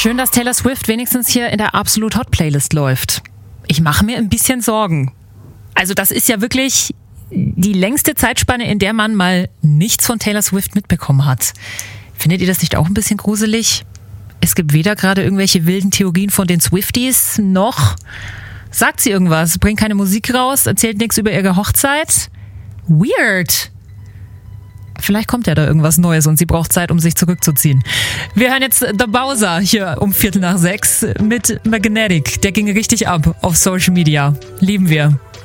Schön, dass Taylor Swift wenigstens hier in der Absolut Hot Playlist läuft. Ich mache mir ein bisschen Sorgen. Also das ist ja wirklich die längste Zeitspanne, in der man mal nichts von Taylor Swift mitbekommen hat. Findet ihr das nicht auch ein bisschen gruselig? Es gibt weder gerade irgendwelche wilden Theorien von den Swifties, noch sagt sie irgendwas, bringt keine Musik raus, erzählt nichts über ihre Hochzeit. Weird. Vielleicht kommt ja da irgendwas Neues und sie braucht Zeit, um sich zurückzuziehen. Wir hören jetzt The Bowser hier um 5:45 mit Magnetic. Der ging richtig ab auf Social Media. Lieben wir.